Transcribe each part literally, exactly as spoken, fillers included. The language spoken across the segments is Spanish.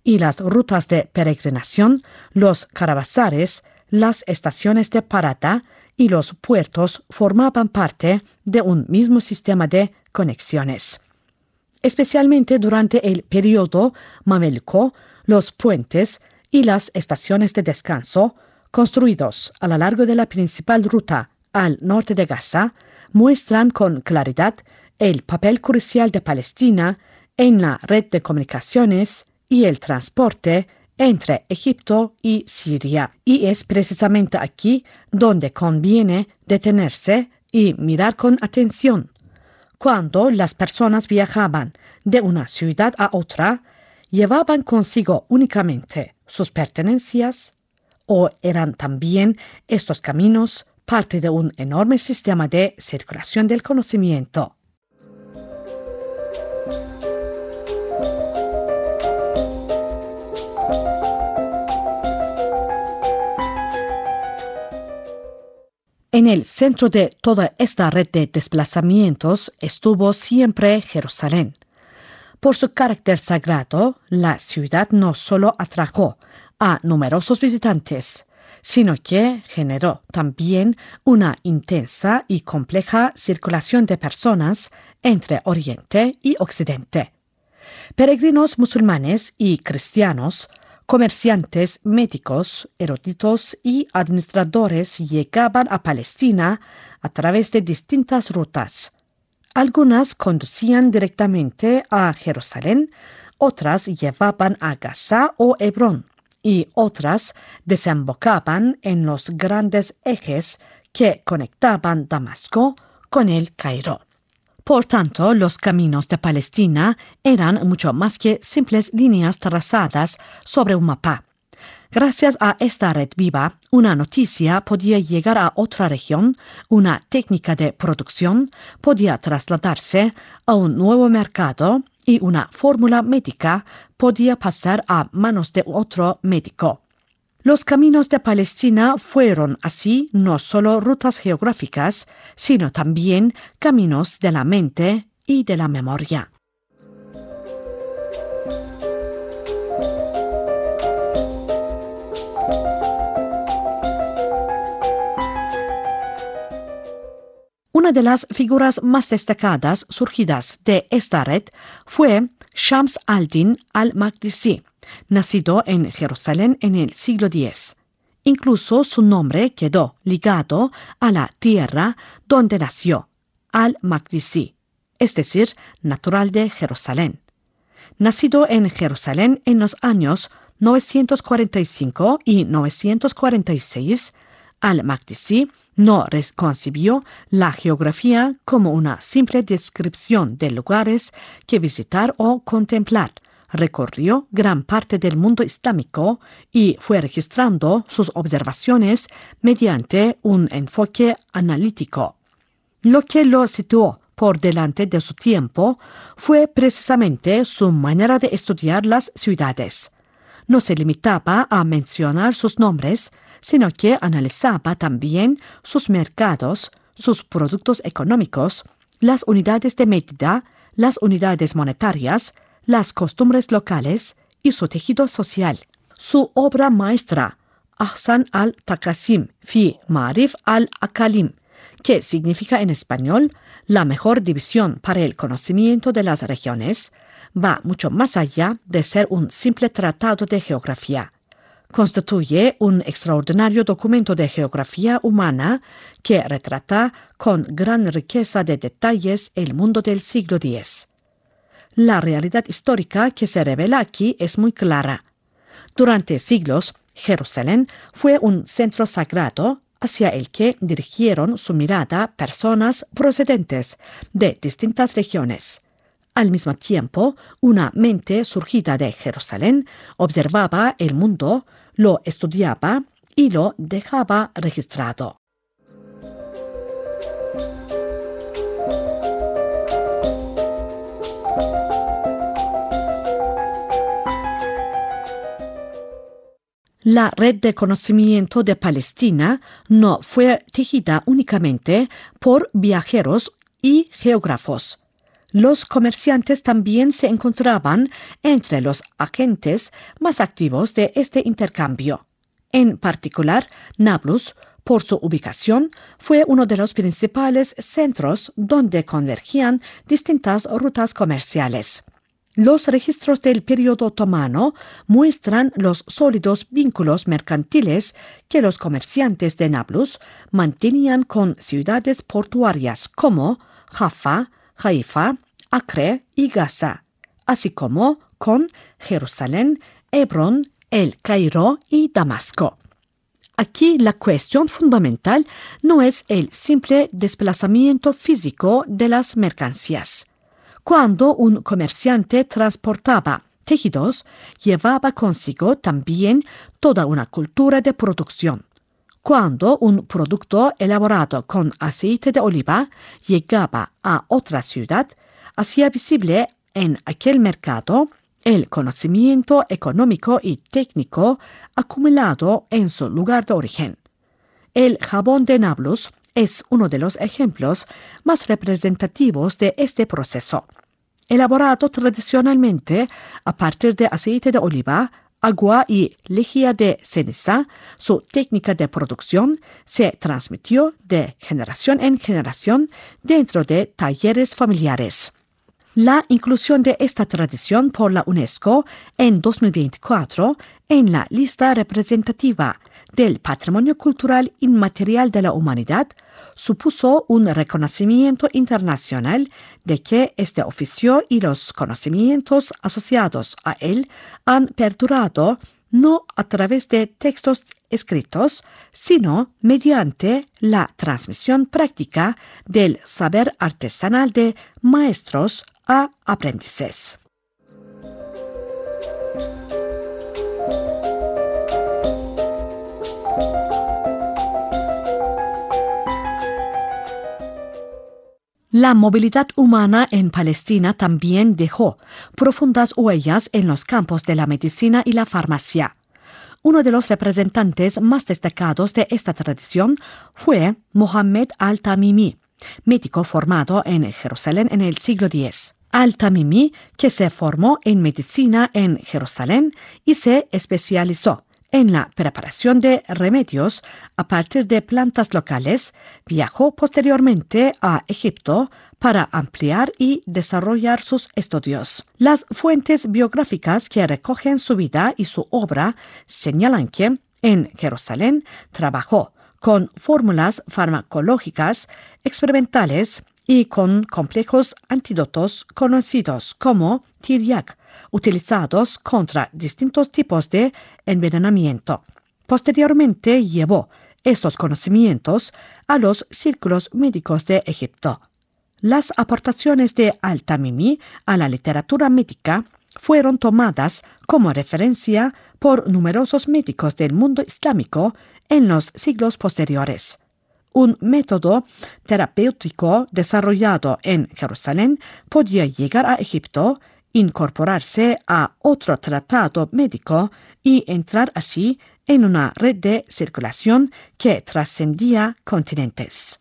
y las rutas de peregrinación, los caravasares, las estaciones de parada y los puertos formaban parte de un mismo sistema de conexiones. Especialmente durante el periodo mameluco, los puentes y las estaciones de descanso, construidos a lo largo de la principal ruta al norte de Gaza, muestran con claridad el papel crucial de Palestina en la red de comunicaciones y el transporte entre Egipto y Siria. Y es precisamente aquí donde conviene detenerse y mirar con atención. Cuando las personas viajaban de una ciudad a otra, ¿llevaban consigo únicamente sus pertenencias? ¿O eran también estos caminos parte de un enorme sistema de circulación del conocimiento? En el centro de toda esta red de desplazamientos estuvo siempre Jerusalén. Por su carácter sagrado, la ciudad no solo atrajo a numerosos visitantes, sino que generó también una intensa y compleja circulación de personas entre Oriente y Occidente. Peregrinos musulmanes y cristianos, comerciantes, médicos, eruditos y administradores llegaban a Palestina a través de distintas rutas. Algunas conducían directamente a Jerusalén, otras llevaban a Gaza o Hebrón, y otras desembocaban en los grandes ejes que conectaban Damasco con el Cairo. Por tanto, los caminos de Palestina eran mucho más que simples líneas trazadas sobre un mapa. Gracias a esta red viva, una noticia podía llegar a otra región, una técnica de producción podía trasladarse a un nuevo mercado y una fórmula médica podía pasar a manos de otro médico. Los caminos de Palestina fueron así no solo rutas geográficas, sino también caminos de la mente y de la memoria. Una de las figuras más destacadas surgidas de esta red fue Shams al-Din al-Maqdisi, nacido en Jerusalén en el siglo diez. Incluso su nombre quedó ligado a la tierra donde nació, al-Maqdisi, es decir, natural de Jerusalén. Nacido en Jerusalén en los años novecientos cuarenta y cinco y novecientos cuarenta y seis, al-Maqdisi no concibió la geografía como una simple descripción de lugares que visitar o contemplar. Recorrió gran parte del mundo islámico y fue registrando sus observaciones mediante un enfoque analítico. Lo que lo situó por delante de su tiempo fue precisamente su manera de estudiar las ciudades. No se limitaba a mencionar sus nombres, sino que analizaba también sus mercados, sus productos económicos, las unidades de medida, las unidades monetarias, las costumbres locales y su tejido social. Su obra maestra, Ahsan al-Taqasim fi Ma'arif al-Akalim, que significa en español la mejor división para el conocimiento de las regiones, va mucho más allá de ser un simple tratado de geografía. Constituye un extraordinario documento de geografía humana que retrata con gran riqueza de detalles el mundo del siglo diez. La realidad histórica que se revela aquí es muy clara. Durante siglos, Jerusalén fue un centro sagrado hacia el que dirigieron su mirada personas procedentes de distintas regiones. Al mismo tiempo, una mente surgida de Jerusalén observaba el mundo, lo estudiaba y lo dejaba registrado. La red de conocimiento de Palestina no fue tejida únicamente por viajeros y geógrafos. Los comerciantes también se encontraban entre los agentes más activos de este intercambio. En particular, Nablus, por su ubicación, fue uno de los principales centros donde convergían distintas rutas comerciales. Los registros del periodo otomano muestran los sólidos vínculos mercantiles que los comerciantes de Nablus mantenían con ciudades portuarias como Jaffa, Haifa, Acre y Gaza, así como con Jerusalén, Hebrón, El Cairo y Damasco. Aquí la cuestión fundamental no es el simple desplazamiento físico de las mercancías. Cuando un comerciante transportaba tejidos, llevaba consigo también toda una cultura de producción. Cuando un producto elaborado con aceite de oliva llegaba a otra ciudad, hacía visible en aquel mercado el conocimiento económico y técnico acumulado en su lugar de origen. El jabón de Nablus es uno de los ejemplos más representativos de este proceso. Elaborado tradicionalmente a partir de aceite de oliva, agua y lejía de ceniza, su técnica de producción se transmitió de generación en generación dentro de talleres familiares. La inclusión de esta tradición por la UNESCO en dos mil veinticuatro en la lista representativa del Patrimonio Cultural Inmaterial de la Humanidad supuso un reconocimiento internacional de que este oficio y los conocimientos asociados a él han perdurado no a través de textos escritos, sino mediante la transmisión práctica del saber artesanal de maestros a aprendices. La movilidad humana en Palestina también dejó profundas huellas en los campos de la medicina y la farmacia. Uno de los representantes más destacados de esta tradición fue Mohammed al-Tamimi, médico formado en Jerusalén en el siglo diez. Al-Tamimi, que se formó en medicina en Jerusalén y se especializó en la preparación de remedios a partir de plantas locales, viajó posteriormente a Egipto para ampliar y desarrollar sus estudios. Las fuentes biográficas que recogen su vida y su obra señalan que en Jerusalén trabajó con fórmulas farmacológicas experimentales y con complejos antídotos conocidos como Tiryak, utilizados contra distintos tipos de envenenamiento. Posteriormente llevó estos conocimientos a los círculos médicos de Egipto. Las aportaciones de al-Tamimi a la literatura médica fueron tomadas como referencia por numerosos médicos del mundo islámico en los siglos posteriores. Un método terapéutico desarrollado en Jerusalén podía llegar a Egipto, incorporarse a otro tratado médico y entrar así en una red de circulación que trascendía continentes.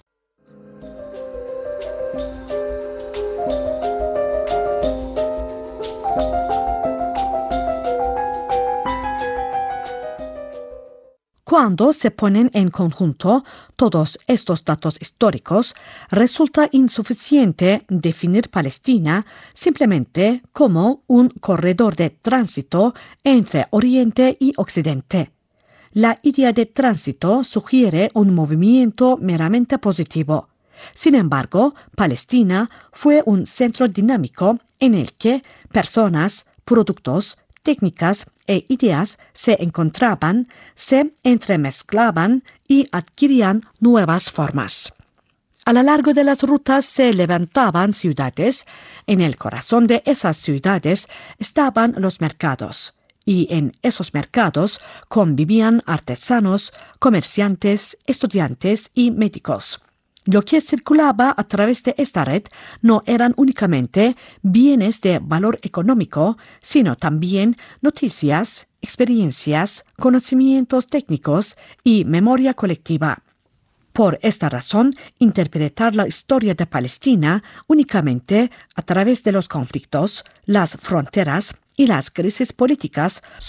Cuando se ponen en conjunto todos estos datos históricos, resulta insuficiente definir Palestina simplemente como un corredor de tránsito entre Oriente y Occidente. La idea de tránsito sugiere un movimiento meramente positivo. Sin embargo, Palestina fue un centro dinámico en el que personas, productos, técnicas e ideas se encontraban, se entremezclaban y adquirían nuevas formas. A lo largo de las rutas se levantaban ciudades. En el corazón de esas ciudades estaban los mercados, y en esos mercados convivían artesanos, comerciantes, estudiantes y médicos. Lo que circulaba a través de esta red no eran únicamente bienes de valor económico, sino también noticias, experiencias, conocimientos técnicos y memoria colectiva. Por esta razón, interpretar la historia de Palestina únicamente a través de los conflictos, las fronteras y las crisis políticas